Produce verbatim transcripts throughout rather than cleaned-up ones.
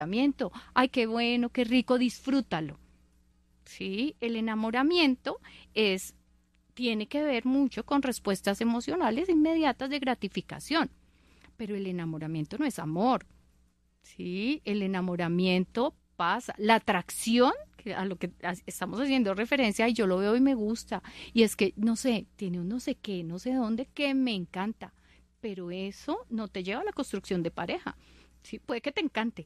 enamoramiento. Ay, qué bueno, qué rico, disfrútalo. Sí, el enamoramiento es, tiene que ver mucho con respuestas emocionales inmediatas de gratificación, pero el enamoramiento no es amor. Sí, el enamoramiento pasa, la atracción, que a lo que estamos haciendo referencia, y yo lo veo y me gusta, y es que, no sé, tiene un no sé qué, no sé dónde, que me encanta, pero eso no te lleva a la construcción de pareja. Sí, puede que te encante,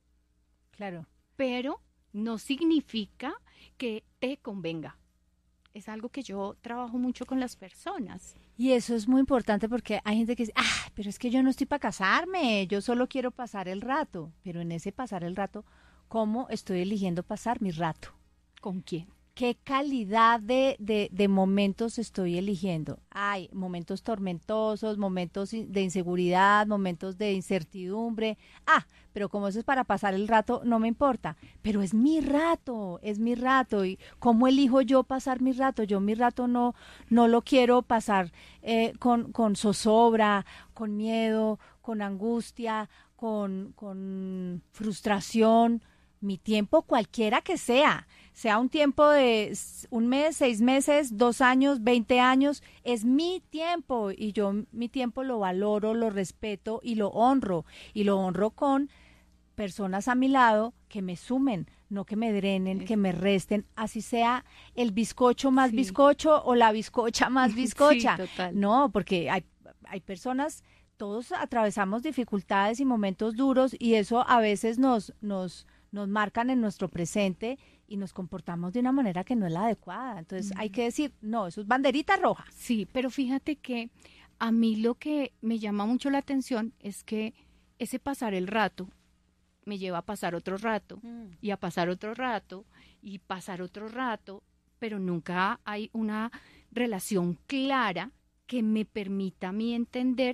Claro. pero no significa que te convenga. Es algo que yo trabajo mucho con las personas. Y eso es muy importante porque hay gente que dice, ah, pero es que yo no estoy para casarme, yo solo quiero pasar el rato. Pero en ese pasar el rato, ¿cómo estoy eligiendo pasar mi rato? ¿Con quién? ¿Qué calidad de, de, de momentos estoy eligiendo? Hay momentos tormentosos, momentos in- de inseguridad, momentos de incertidumbre. Ah, pero como eso es para pasar el rato, no me importa. Pero es mi rato, es mi rato. ¿Y cómo elijo yo pasar mi rato? Yo mi rato no, no lo quiero pasar eh, con, con zozobra, con miedo, con angustia, con, con frustración. Mi tiempo cualquiera que sea, sea un tiempo de s- un mes, seis meses, dos años, veinte años, es mi tiempo y yo mi tiempo lo valoro, lo respeto y lo honro. Y lo honro con personas a mi lado que me sumen, no que me drenen, Es- que me resten, así sea el bizcocho más sí, bizcocho o la bizcocha más sí, bizcocha. total. No, porque hay, hay personas, todos atravesamos dificultades y momentos duros y eso a veces nos, nos, nos marcan en nuestro presente y nos comportamos de una manera que no es la adecuada. Entonces hay que decir, no, eso es banderita roja. Sí, pero fíjate que a mí lo que me llama mucho la atención es que ese pasar el rato me lleva a pasar otro rato Mm. y a pasar otro rato y pasar otro rato, pero nunca hay una relación clara que me permita a mí entender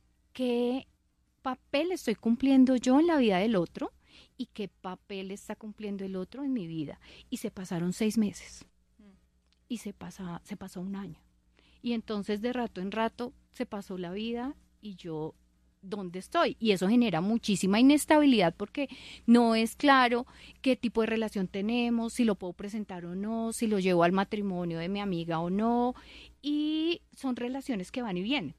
qué papel estoy cumpliendo yo en la vida del otro y qué papel está cumpliendo el otro en mi vida. Y se pasaron seis meses y se, pasa, se pasó un año. Y entonces de rato en rato se pasó la vida y yo, ¿dónde estoy? Y eso genera muchísima inestabilidad porque no es claro qué tipo de relación tenemos, si lo puedo presentar o no, si lo llevo al matrimonio de mi amiga o no. Y son relaciones que van y vienen,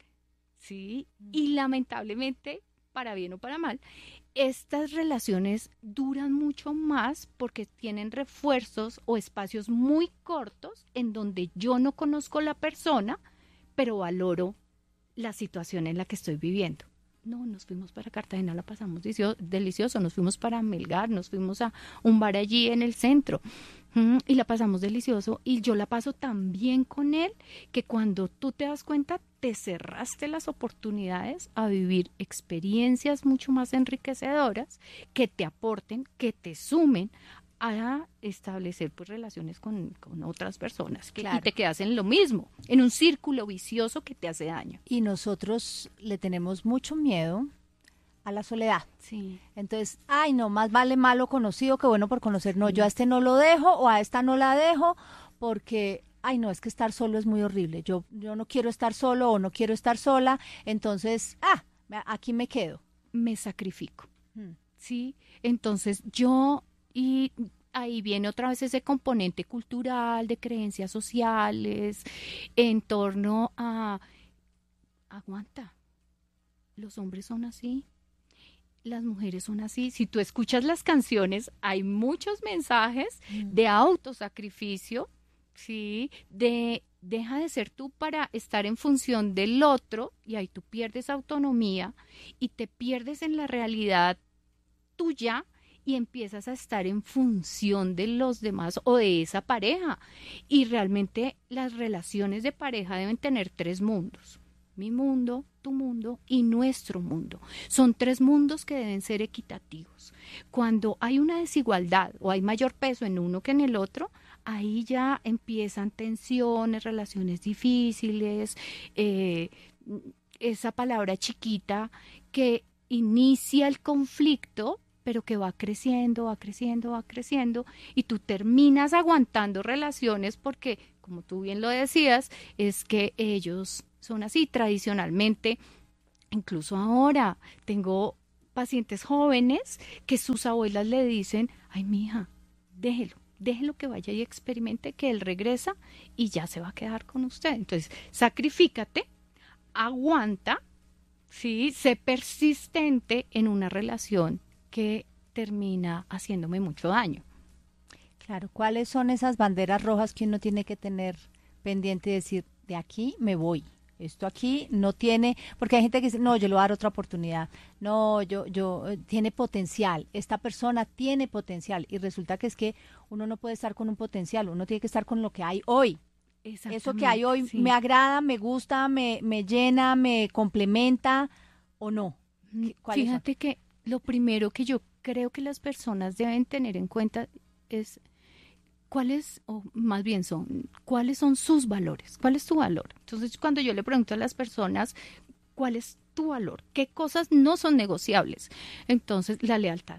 ¿sí? Y lamentablemente, para bien o para mal, estas relaciones duran mucho más porque tienen refuerzos o espacios muy cortos en donde yo no conozco la persona, pero valoro la situación en la que estoy viviendo. No, nos fuimos para Cartagena, la pasamos delicioso, nos fuimos para Melgar, nos fuimos a un bar allí en el centro mm, y la pasamos delicioso y yo la paso tan bien con él que cuando tú te das cuenta te cerraste las oportunidades a vivir experiencias mucho más enriquecedoras que te aporten, que te sumen a establecer pues relaciones con, con otras personas que, y Claro. te quedas en lo mismo, en un círculo vicioso que te hace daño. Y nosotros le tenemos mucho miedo a la soledad. Sí, Entonces, ay, no, más vale malo conocido que bueno por conocer. No, yo a sí, este no lo dejo o a esta no la dejo porque, ay, no, es que estar solo es muy horrible. Yo, yo no quiero estar solo o no quiero estar sola. Entonces, ah, me- aquí me quedo. me sacrifico, Mm. ¿sí? Entonces yo, y ahí viene otra vez ese componente cultural, de creencias sociales, en torno a, aguanta, los hombres son así, las mujeres son así. Si tú escuchas las canciones, hay muchos mensajes Mm. de autosacrificio, ¿sí? De deja de ser tú para estar en función del otro y ahí tú pierdes autonomía y te pierdes en la realidad tuya y empiezas a estar en función de los demás o de esa pareja. Y realmente las relaciones de pareja deben tener tres mundos. Mi mundo, tu mundo y nuestro mundo. Son tres mundos que deben ser equitativos. Cuando hay una desigualdad o hay mayor peso en uno que en el otro, ahí ya empiezan tensiones, relaciones difíciles, eh, esa palabra chiquita que inicia el conflicto, pero que va creciendo, va creciendo, va creciendo, y tú terminas aguantando relaciones porque, como tú bien lo decías, es que ellos son así tradicionalmente. Incluso ahora tengo pacientes jóvenes que sus abuelas le dicen, ay, mija, déjelo, déjelo que vaya y experimente, que él regresa y ya se va a quedar con usted. Entonces, sacrifícate, aguanta, ¿sí? Sé persistente en una relación que termina haciéndome mucho daño. Claro, ¿cuáles son esas banderas rojas que uno tiene que tener pendiente y decir, de aquí me voy? Esto aquí no tiene, porque hay gente que dice, no, yo le voy a dar otra oportunidad, no, yo, yo, eh, tiene potencial, esta persona tiene potencial, y resulta que es que uno no puede estar con un potencial, uno tiene que estar con lo que hay hoy. Eso que hay hoy sí. me agrada, me gusta, me, me llena, me complementa o no. Fíjate son? Que lo primero que yo creo que las personas deben tener en cuenta es cuáles, o más bien son, cuáles son sus valores, cuál es tu valor. Entonces, cuando yo le pregunto a las personas, ¿cuál es tu valor? ¿Qué cosas no son negociables? Entonces, la lealtad.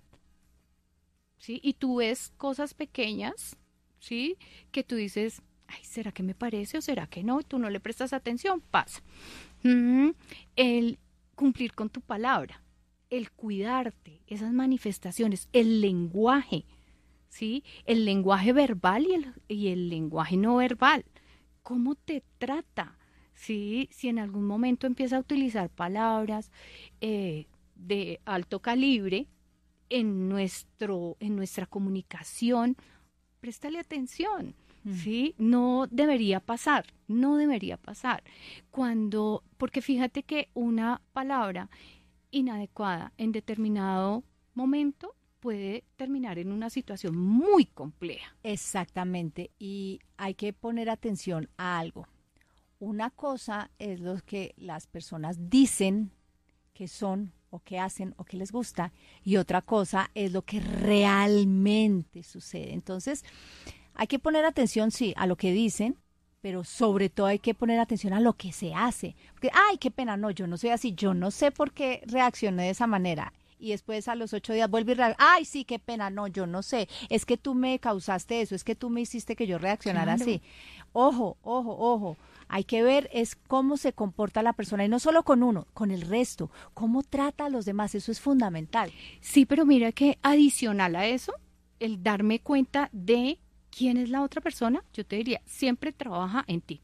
¿Sí? Y tú ves cosas pequeñas, ¿sí? Que tú dices, ay, ¿será que me parece o será que no? Y tú no le prestas atención, pasa. Mm, el cumplir con tu palabra, el cuidarte, esas manifestaciones, el lenguaje, ¿sí? El lenguaje verbal y el, y el lenguaje no verbal. ¿Cómo te trata? ¿Sí? Si en algún momento empieza a utilizar palabras eh, de alto calibre en, nuestro, en nuestra comunicación, préstale atención. ¿Sí? No debería pasar, no debería pasar. Cuando, porque fíjate que una palabra inadecuada en determinado momento puede terminar en una situación muy compleja. Exactamente, y hay que poner atención a algo. Una cosa es lo que las personas dicen que son o que hacen o que les gusta, y otra cosa es lo que realmente sucede. Entonces, hay que poner atención, sí, a lo que dicen, pero sobre todo hay que poner atención a lo que se hace. Porque, ay, qué pena, no, yo no soy así, yo no sé por qué reaccioné de esa manera. Y después a los ocho días vuelve y reacciona, ay, sí, qué pena, no, yo no sé, es que tú me causaste eso, es que tú me hiciste que yo reaccionara claro. así. Ojo, ojo, ojo, hay que ver es cómo se comporta la persona, y no solo con uno, con el resto, cómo trata a los demás, eso es fundamental. Sí, pero mira que adicional a eso, el darme cuenta de quién es la otra persona, yo te diría, siempre trabaja en ti.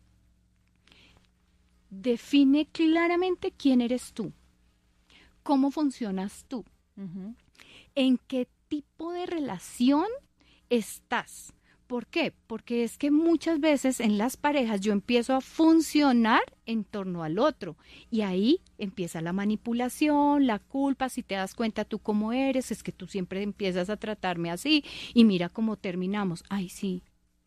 Define claramente quién eres tú, cómo funcionas tú, uh-huh. en qué tipo de relación estás. ¿Por qué? Porque es que muchas veces en las parejas yo empiezo a funcionar en torno al otro y ahí empieza la manipulación, la culpa. Si te das cuenta tú cómo eres, es que tú siempre empiezas a tratarme así y mira cómo terminamos. Ay, sí,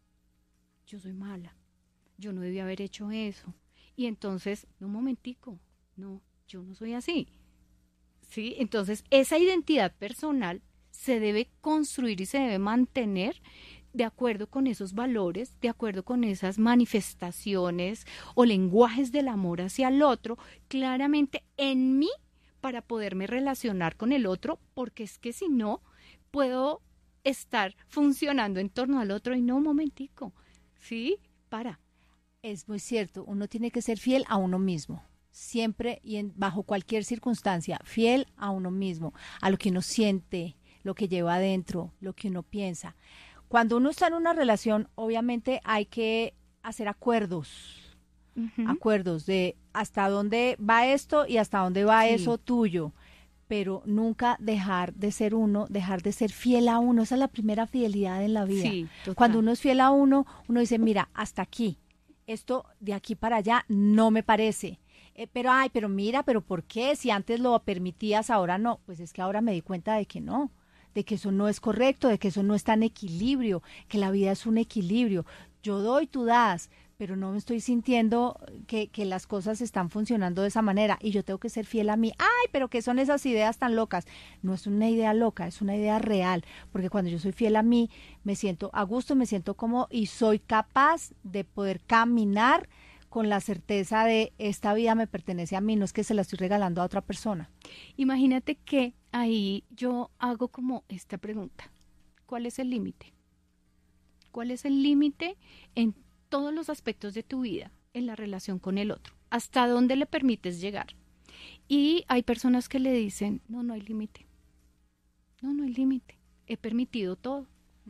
yo soy mala, yo no debía haber hecho eso. Y entonces, un momentico, no, yo no soy así. ¿Sí? Entonces, esa identidad personal se debe construir y se debe mantener de acuerdo con esos valores, de acuerdo con esas manifestaciones o lenguajes del amor hacia el otro, claramente en mí para poderme relacionar con el otro, porque es que si no, puedo estar funcionando en torno al otro y no, un momentico, ¿sí? Para. Es muy cierto, uno tiene que ser fiel a uno mismo. Siempre y en, bajo cualquier circunstancia, fiel a uno mismo, a lo que uno siente, lo que lleva adentro, lo que uno piensa. Cuando uno está en una relación, obviamente hay que hacer acuerdos, uh-huh. acuerdos de hasta dónde va esto y hasta dónde va sí. eso tuyo, pero nunca dejar de ser uno, dejar de ser fiel a uno. Esa es la primera fidelidad en la vida. Sí, cuando uno es fiel a uno, uno dice, mira, hasta aquí, esto de aquí para allá no me parece. Eh, pero, ay, pero mira, pero ¿por qué? Si antes lo permitías, ahora no. Pues es que ahora me di cuenta de que no, de que eso no es correcto, de que eso no está en equilibrio, que la vida es un equilibrio. Yo doy, tú das, pero no me estoy sintiendo que, que las cosas están funcionando de esa manera y yo tengo que ser fiel a mí. Ay, pero ¿qué son esas ideas tan locas? No es una idea loca, es una idea real, porque cuando yo soy fiel a mí, me siento a gusto, me siento cómodo y soy capaz de poder caminar con la certeza de esta vida me pertenece a mí, no es que se la estoy regalando a otra persona. Imagínate que ahí yo hago como esta pregunta, ¿cuál es el límite? ¿Cuál es el límite en todos los aspectos de tu vida, en la relación con el otro? ¿Hasta dónde le permites llegar? Y hay personas que le dicen, no, no hay límite. No, no hay límite. He permitido todo.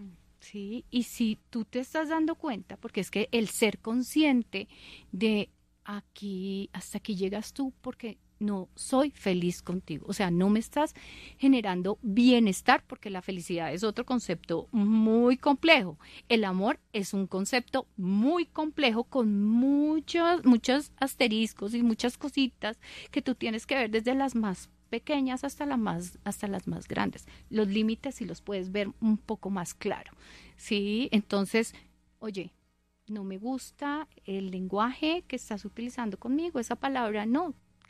Sí, y si tú te estás dando cuenta, porque es que el ser consciente de aquí, hasta aquí llegas tú, porque no soy feliz contigo, o sea, no me estás generando bienestar, porque la felicidad es otro concepto muy complejo. El amor es un concepto muy complejo con muchos, muchos asteriscos y muchas cositas que tú tienes que ver desde las más pequeñas hasta las más hasta las más grandes. Los límites sí los puedes ver un poco más claro. Sí, entonces, oye, no me gusta el lenguaje que estás utilizando conmigo, esa palabra no.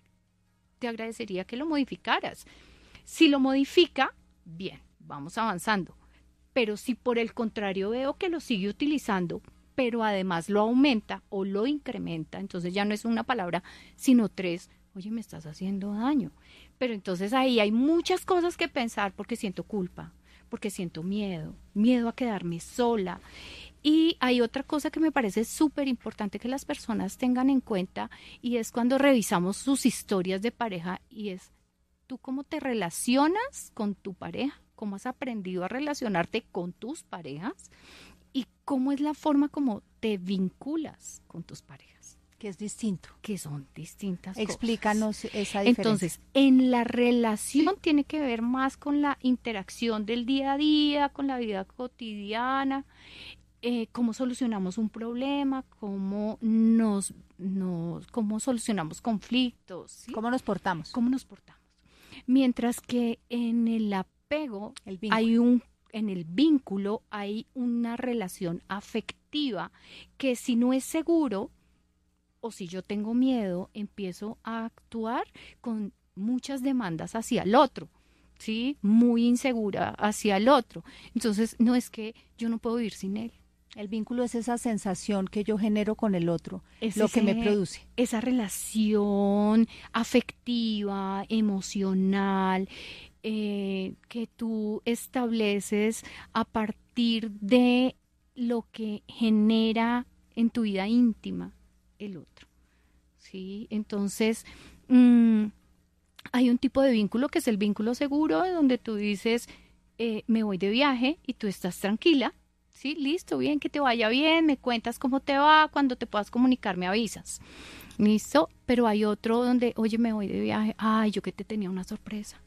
Te agradecería que lo modificaras. Si lo modifica, bien, vamos avanzando. Pero si por el contrario veo que lo sigue utilizando, pero además lo aumenta o lo incrementa, entonces ya no es una palabra, sino tres. Oye, me estás haciendo daño. Pero entonces ahí hay muchas cosas que pensar porque siento culpa, porque siento miedo, miedo a quedarme sola. Y hay otra cosa que me parece súper importante que las personas tengan en cuenta y es cuando revisamos sus historias de pareja y es tú cómo te relacionas con tu pareja, cómo has aprendido a relacionarte con tus parejas y cómo es la forma como te vinculas con tus parejas. Que es distinto. Que son distintas Explícanos cosas. esa diferencia. Entonces, en la relación tiene que ver más con la interacción del día a día, con la vida cotidiana, eh, cómo solucionamos un problema, cómo nos, nos cómo solucionamos conflictos, ¿sí? ¿Cómo nos portamos? Cómo nos portamos. Mientras que en el apego el vínculo. hay un en el vínculo hay una relación afectiva que si no es seguro o si yo tengo miedo, empiezo a actuar con muchas demandas hacia el otro, ¿sí? Muy insegura hacia el otro. Entonces, no es que yo no puedo vivir sin él. El vínculo es esa sensación que yo genero con el otro, es lo ese, que me produce. Esa relación afectiva, emocional, eh, que tú estableces a partir de lo que genera en tu vida íntima el otro, ¿sí? Entonces, mmm, hay un tipo de vínculo que es el vínculo seguro, donde tú dices, eh, me voy de viaje y tú estás tranquila, ¿sí? Listo, bien, que te vaya bien, me cuentas cómo te va, cuando te puedas comunicar me avisas, ¿listo? Pero hay otro donde, oye, me voy de viaje, ay, yo que te tenía una sorpresa,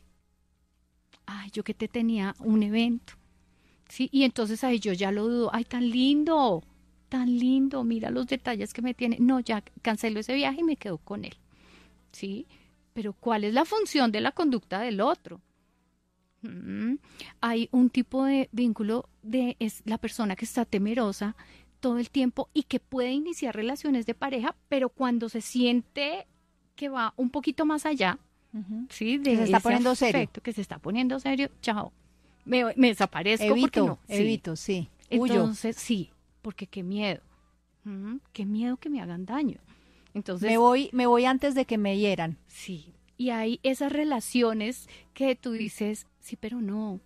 ay, yo que te tenía un evento, ¿sí? Y entonces ahí yo ya lo dudo, ay, tan lindo, tan lindo, mira los detalles que me tiene. No, ya cancelo ese viaje y me quedo con él, ¿sí? Pero ¿cuál es la función de la conducta del otro? Mm, hay un tipo de vínculo de es la persona que está temerosa todo el tiempo y que puede iniciar relaciones de pareja, pero cuando se siente que va un poquito más allá, uh-huh. ¿sí? De que se está poniendo afecto, serio. Que se está poniendo serio, chao. Me, me desaparezco evito, porque no. Evito, sí. sí. Entonces, sí, porque qué miedo. Uh-huh. Qué miedo que me hagan daño. Entonces, me voy, me voy antes de que me hieran. Sí. Y hay esas relaciones que tú dices, sí, pero no.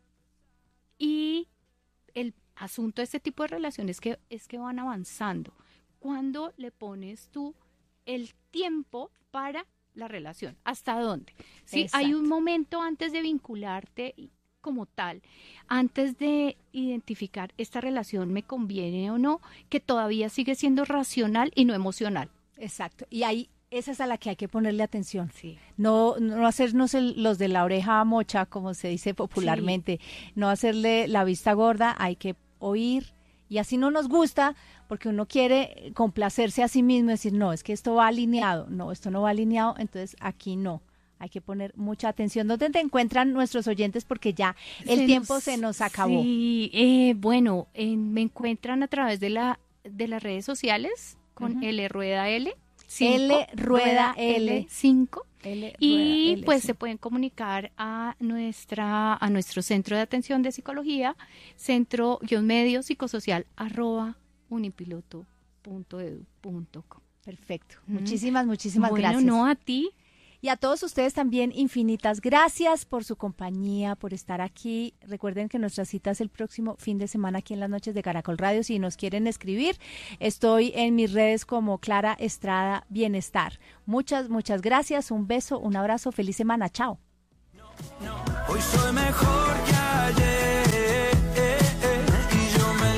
Y el asunto de este tipo de relaciones que, es que van avanzando. ¿Cuándo le pones tú el tiempo para la relación? ¿Hasta dónde? Sí, hay un momento antes de vincularte como tal, antes de identificar esta relación me conviene o no, que todavía sigue siendo racional y no emocional. Exacto. Y ahí esa es a la que hay que ponerle atención. Sí. No, no hacernos el, los de la oreja mocha, como se dice popularmente. Sí. No hacerle la vista gorda, hay que oír. Y así no nos gusta, porque uno quiere complacerse a sí mismo, decir, no, es que esto va alineado. No, esto no va alineado, entonces aquí no. Hay que poner mucha atención. ¿Dónde te encuentran nuestros oyentes? Porque ya el se tiempo nos, se nos acabó. Sí, eh, bueno, eh, me encuentran a través de la de las redes sociales con uh-huh. L Rueda L. cinco, L Rueda L cinco L, y L, pues sí. se pueden comunicar a nuestra a nuestro centro de atención de psicología, centro guión medio psicosocial arroba unipiloto punto edu punto com. Perfecto. Mm. Muchísimas, muchísimas bueno, gracias. No a ti. Y a todos ustedes también infinitas gracias por su compañía, por estar aquí. Recuerden que nuestra cita es el próximo fin de semana aquí en las noches de Caracol Radio. Si nos quieren escribir, estoy en mis redes como Clara Estrada Bienestar. Muchas, muchas gracias. Un beso, un abrazo. Feliz semana. Chao. No, hoy soy mejor que ayer, eh, eh, y yo me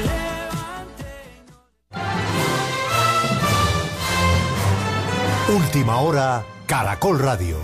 levanté. Última hora, Caracol Radio.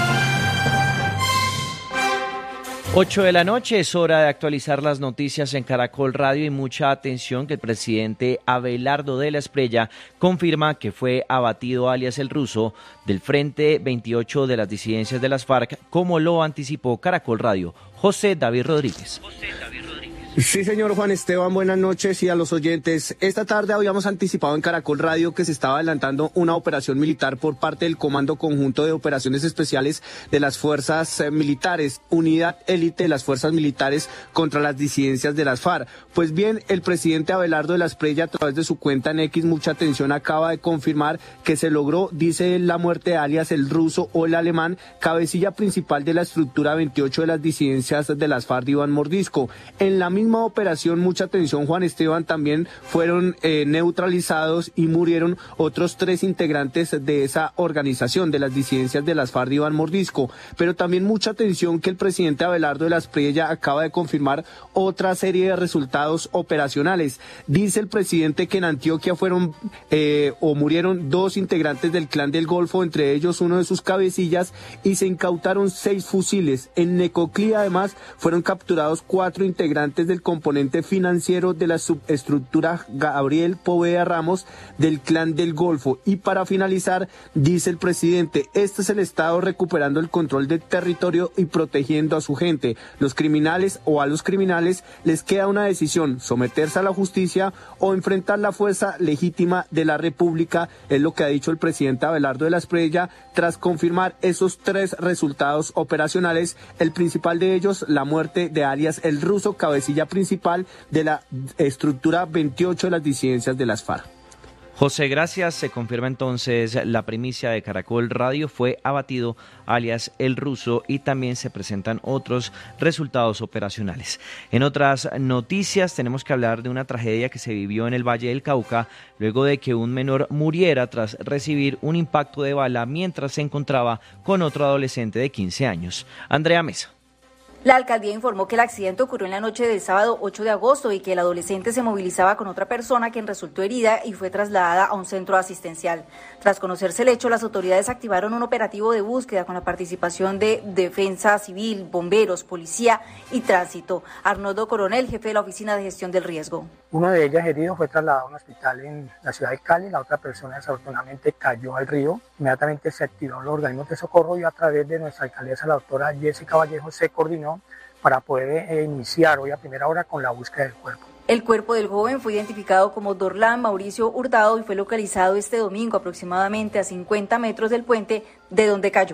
ocho de la noche, es hora de actualizar las noticias en Caracol Radio y mucha atención que el presidente Abelardo de la Espriella confirma que fue abatido alias el ruso del Frente veintiocho de las disidencias de las FARC, como lo anticipó Caracol Radio. José David Rodríguez. José David Rodríguez. Sí, señor Juan Esteban, buenas noches y a los oyentes. Esta tarde habíamos anticipado en Caracol Radio que se estaba adelantando una operación militar por parte del Comando Conjunto de Operaciones Especiales de las Fuerzas eh, Militares, Unidad Élite de las Fuerzas Militares contra las disidencias de las FARC. Pues bien, el presidente Abelardo de la Espriella, a través de su cuenta en X, mucha atención, acaba de confirmar que se logró, dice él, la muerte de alias el ruso o el alemán, cabecilla principal de la estructura veintiocho de las disidencias de las FARC, Iván Mordisco. En la misma operación, mucha atención, Juan Esteban, también fueron eh, neutralizados y murieron otros tres integrantes de esa organización de las disidencias de las FARC, Iván Mordisco. Pero también mucha atención que el presidente Abelardo de la Espriella acaba de confirmar otra serie de resultados operacionales. Dice el presidente que en Antioquia fueron eh, o murieron dos integrantes del Clan del Golfo, entre ellos uno de sus cabecillas, y se incautaron seis fusiles. En Necoclí, además, fueron capturados cuatro integrantes del componente financiero de la subestructura Gabriel Poveda Ramos del Clan del Golfo. Y para finalizar, dice el presidente, este es el Estado recuperando el control del territorio y protegiendo a su gente. Los criminales o a los criminales les queda una decisión: someterse a la justicia o enfrentar la fuerza legítima de la República, es lo que ha dicho el presidente Abelardo de la Espriella tras confirmar esos tres resultados operacionales, el principal de ellos, la muerte de alias el ruso, cabecilla principal de la estructura veintiocho de las disidencias de las FARC. José, gracias. Se confirma entonces la primicia de Caracol Radio, fue abatido alias el ruso, y también se presentan otros resultados operacionales. En otras noticias tenemos que hablar de una tragedia que se vivió en el Valle del Cauca luego de que un menor muriera tras recibir un impacto de bala mientras se encontraba con otro adolescente de quince años. Andrea Mesa. La alcaldía informó que el accidente ocurrió en la noche del sábado ocho de agosto y que el adolescente se movilizaba con otra persona, quien resultó herida y fue trasladada a un centro asistencial. Tras conocerse el hecho, las autoridades activaron un operativo de búsqueda con la participación de Defensa Civil, bomberos, policía y tránsito. Arnoldo Coronel, jefe de la Oficina de Gestión del Riesgo. Uno de ellas herido fue trasladado a un hospital en la ciudad de Cali, la otra persona desafortunadamente cayó al río. Inmediatamente se activaron los organismos de socorro y a través de nuestra alcaldesa, la doctora Jessica Vallejo, se coordinó para poder eh, iniciar hoy a primera hora con la búsqueda del cuerpo. El cuerpo del joven fue identificado como Dorlán Mauricio Hurtado y fue localizado este domingo aproximadamente a cincuenta metros del puente de donde cayó.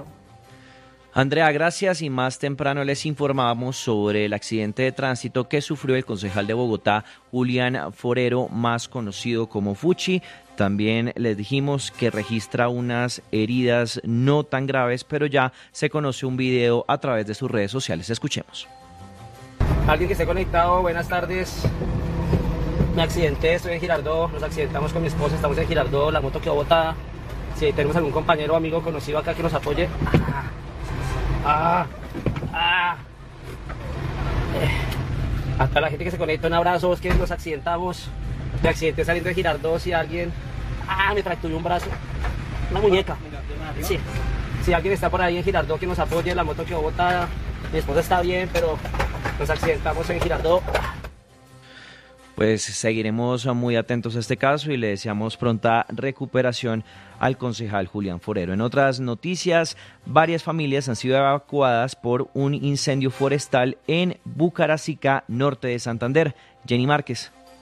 Andrea, gracias. Y más temprano les informamos sobre el accidente de tránsito que sufrió el concejal de Bogotá, Julián Forero, más conocido como Fuchi. También les dijimos que registra unas heridas no tan graves, pero ya se conoce un video a través de sus redes sociales. Escuchemos. Alguien que esté conectado, buenas tardes. Me accidenté, estoy en Girardot, nos accidentamos con mi esposa, estamos en Girardot, la moto quedó botada. Si tenemos algún compañero o amigo conocido acá que nos apoye. Ah, ah. Eh. A toda la gente que se conecta, un abrazo, es que nos accidentamos. Me accidenté saliendo de Girardot, si alguien... Ah, me fracturé un brazo, una muñeca. Sí. Si alguien está por ahí en Girardot que nos apoye, la moto quedó botada. Mi esposa está bien, pero nos accidentamos en Girardot. Pues seguiremos muy atentos a este caso y le deseamos pronta recuperación al concejal Julián Forero. En otras noticias, varias familias han sido evacuadas por un incendio forestal en Bucaracica, norte de Santander. Jenny Márquez.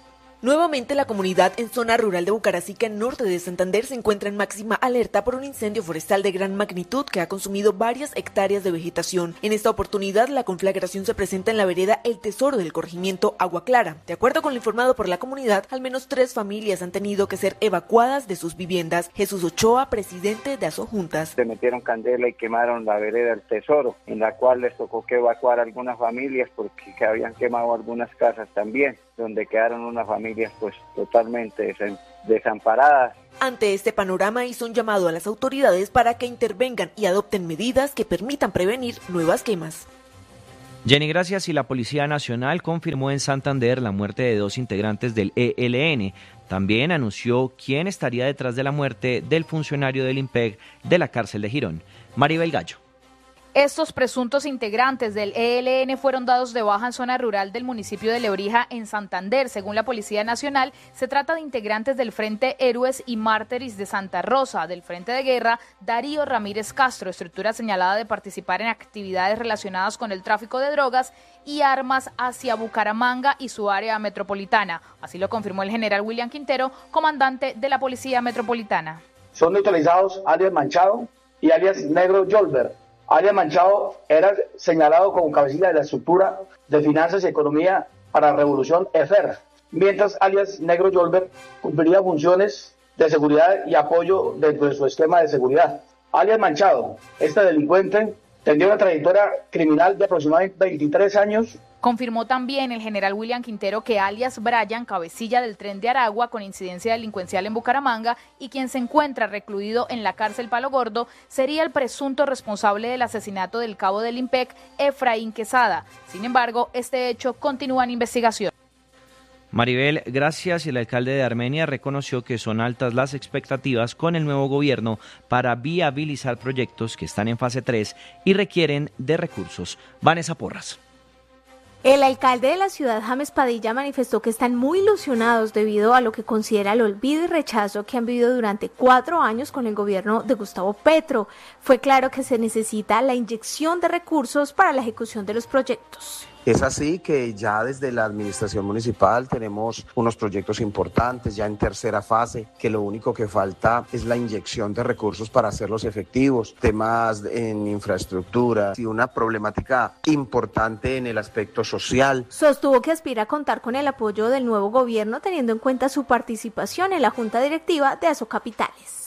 Nuevamente, la comunidad en zona rural de Bucaracica, norte de Santander, se encuentra en máxima alerta por un incendio forestal de gran magnitud que ha consumido varias hectáreas de vegetación. En esta oportunidad, la conflagración se presenta en la vereda El Tesoro del corregimiento Agua Clara. De acuerdo con lo informado por la comunidad, al menos tres familias han tenido que ser evacuadas de sus viviendas. Jesús Ochoa, presidente de Asojuntas. Se metieron candela y quemaron la vereda El Tesoro, en la cual les tocó que evacuar algunas familias porque habían quemado algunas casas también, donde quedaron unas familias pues totalmente desamparadas. Ante este panorama hizo un llamado a las autoridades para que intervengan y adopten medidas que permitan prevenir nuevas quemas. Jenny, gracias. Y la Policía Nacional confirmó en Santander la muerte de dos integrantes del E L N. También anunció quién estaría detrás de la muerte del funcionario del IMPEC de la cárcel de Girón. Maribel Gallo. Estos presuntos integrantes del E L N fueron dados de baja en zona rural del municipio de Lebrija, en Santander. Según la Policía Nacional, se trata de integrantes del Frente Héroes y Mártires de Santa Rosa, del Frente de Guerra Darío Ramírez Castro, estructura señalada de participar en actividades relacionadas con el tráfico de drogas y armas hacia Bucaramanga y su área metropolitana. Así lo confirmó el general William Quintero, comandante de la Policía Metropolitana. Son neutralizados alias Manchado y alias Negro Yolver. Alias Manchado era señalado como cabecilla de la estructura de finanzas y economía para la revolución E F E R, mientras alias Negro Yolver cumpliría funciones de seguridad y apoyo dentro de su esquema de seguridad. Alias Manchado, este delincuente, tendría una trayectoria criminal de aproximadamente veintitrés años. Confirmó también el general William Quintero que alias Brian, cabecilla del Tren de Aragua con incidencia delincuencial en Bucaramanga y quien se encuentra recluido en la cárcel Palo Gordo, sería el presunto responsable del asesinato del cabo del IMPEC, Efraín Quesada. Sin embargo, este hecho continúa en investigación. Maribel, gracias. Y el alcalde de Armenia reconoció que son altas las expectativas con el nuevo gobierno para viabilizar proyectos que están en fase tres y requieren de recursos. Vanessa Porras. El alcalde de la ciudad, James Padilla, manifestó que están muy ilusionados debido a lo que considera el olvido y rechazo que han vivido durante cuatro años con el gobierno de Gustavo Petro. Fue claro que se necesita la inyección de recursos para la ejecución de los proyectos. Es así que ya desde la administración municipal tenemos unos proyectos importantes ya en tercera fase, que lo único que falta es la inyección de recursos para hacerlos efectivos, temas en infraestructura y una problemática importante en el aspecto social. Sostuvo que aspira a contar con el apoyo del nuevo gobierno teniendo en cuenta su participación en la junta directiva de Asocapitales.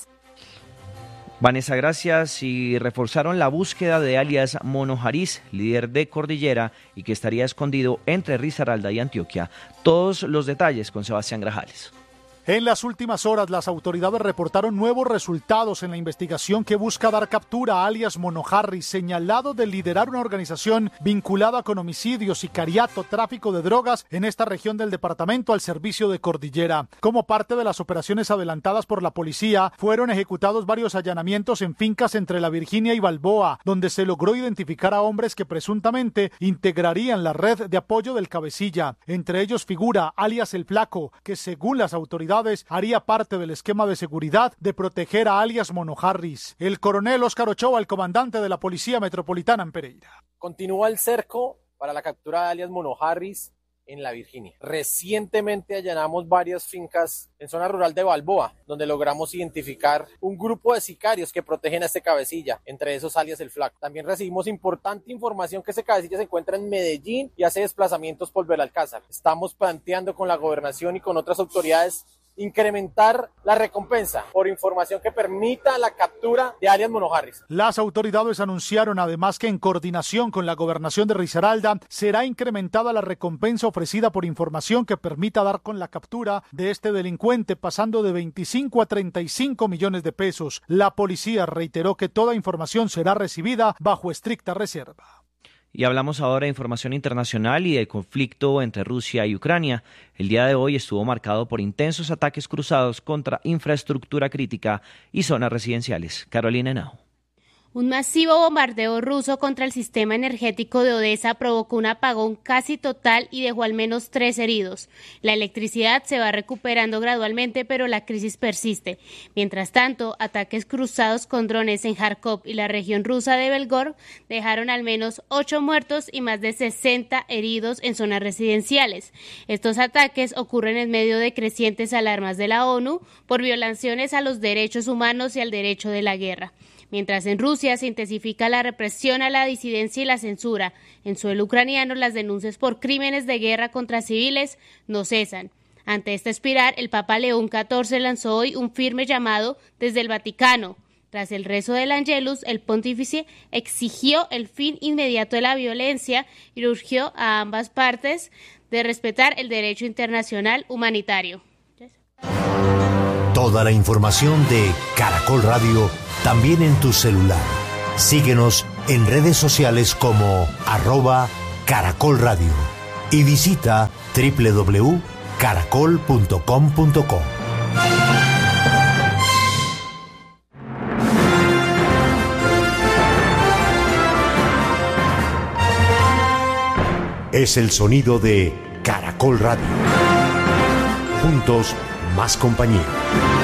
Vanessa, gracias. Y reforzaron la búsqueda de alias Mono Jariz, líder de Cordillera y que estaría escondido entre Risaralda y Antioquia. Todos los detalles con Sebastián Grajales. En las últimas horas, las autoridades reportaron nuevos resultados en la investigación que busca dar captura a alias Mono Harris, señalado de liderar una organización vinculada con homicidios, sicariato, tráfico de drogas en esta región del departamento al servicio de Cordillera. Como parte de las operaciones adelantadas por la policía, fueron ejecutados varios allanamientos en fincas entre La Virginia y Balboa, donde se logró identificar a hombres que presuntamente integrarían la red de apoyo del cabecilla. Entre ellos figura alias El Flaco, que según las autoridades haría parte del esquema de seguridad de proteger a alias Mono Harris. El coronel Óscar Ochoa, el comandante de la Policía Metropolitana en Pereira. Continúa el cerco para la captura de alias Mono Harris en La Virginia. Recientemente allanamos varias fincas en zona rural de Balboa, donde logramos identificar un grupo de sicarios que protegen a este cabecilla, entre esos alias El Flaco. También recibimos importante información que este cabecilla se encuentra en Medellín y hace desplazamientos por Belalcázar. Estamos planteando con la gobernación y con otras autoridades incrementar la recompensa por información que permita la captura de alias Mono Harris. Las autoridades anunciaron además que en coordinación con la gobernación de Risaralda será incrementada la recompensa ofrecida por información que permita dar con la captura de este delincuente, pasando de veinticinco a treinta y cinco millones de pesos. La policía reiteró que toda información será recibida bajo estricta reserva. Y hablamos ahora de información internacional y del conflicto entre Rusia y Ucrania. El día de hoy estuvo marcado por intensos ataques cruzados contra infraestructura crítica y zonas residenciales. Carolina Henao. Un masivo bombardeo ruso contra el sistema energético de Odessa provocó un apagón casi total y dejó al menos tres heridos. La electricidad se va recuperando gradualmente, pero la crisis persiste. Mientras tanto, ataques cruzados con drones en Kharkov y la región rusa de Belgorod dejaron al menos ocho muertos y más de sesenta heridos en zonas residenciales. Estos ataques ocurren en medio de crecientes alarmas de la ONU por violaciones a los derechos humanos y al derecho de la guerra. Mientras en Rusia se intensifica la represión a la disidencia y la censura, en suelo ucraniano las denuncias por crímenes de guerra contra civiles no cesan. Ante esta espiral, el Papa León catorce lanzó hoy un firme llamado desde el Vaticano. Tras el rezo del Angelus, el pontífice exigió el fin inmediato de la violencia y urgió a ambas partes de respetar el derecho internacional humanitario. Toda la información de Caracol Radio también en tu celular. Síguenos en redes sociales como arroba Caracol Radio y visita doble u doble u doble u punto caracol punto com punto co. Es el sonido de Caracol Radio. Juntos, más compañía.